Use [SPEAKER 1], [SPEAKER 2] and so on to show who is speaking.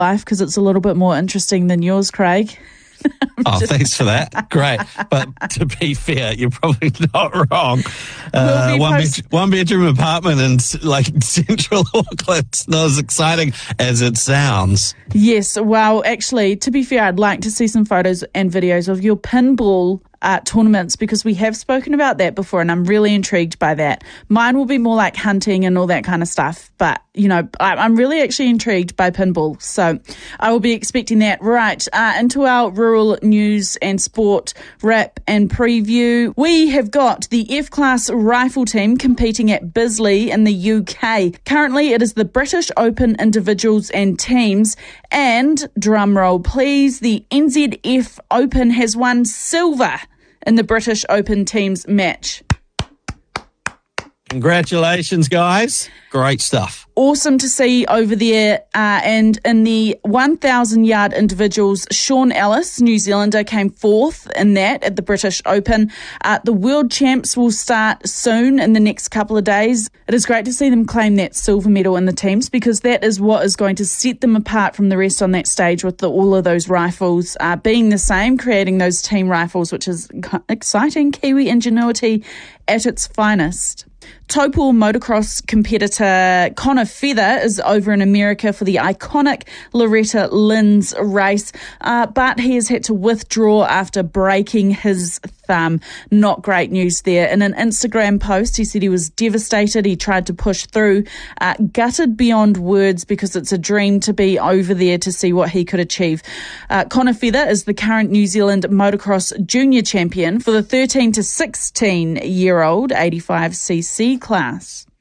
[SPEAKER 1] life because it's a little bit more interesting than yours, Craig.
[SPEAKER 2] Thanks for that. Great. But to be fair, you're probably not wrong. One bedroom apartment in central Auckland's not as exciting as it sounds.
[SPEAKER 1] Yes. Well, actually, to be fair, I'd like to see some photos and videos of your pinball tournaments because we have spoken about that before and I'm really intrigued by that. Mine will be more like hunting and all that kind of stuff, but I'm really actually intrigued by pinball, so I will be expecting that. Right, into our rural news and sport wrap and preview. We have got the F-Class rifle team competing at Bisley in the UK. Currently it is the British Open individuals and teams, and drum roll please, the NZF Open has won silver in the British Open teams match.
[SPEAKER 2] Congratulations, guys. Great stuff.
[SPEAKER 1] Awesome to see over there. And in the 1,000-yard individuals, Sean Ellis, New Zealander, came fourth in that at the British Open. The World Champs will start soon in the next couple of days. It is great to see them claim that silver medal in the teams because that is what is going to set them apart from the rest on that stage with all of those rifles being the same, creating those team rifles, which is exciting. Kiwi ingenuity at its finest. Taupo motocross competitor Connor Feather is over in America for the iconic Loretta Lynn's race, but he has had to withdraw after breaking his thumb. Not great news there. In an Instagram post, he said he was devastated. He tried to push through, gutted beyond words because it's a dream to be over there to see what he could achieve. Connor Feather is the current New Zealand motocross junior champion for the 13 to 16-year-old 85cc class.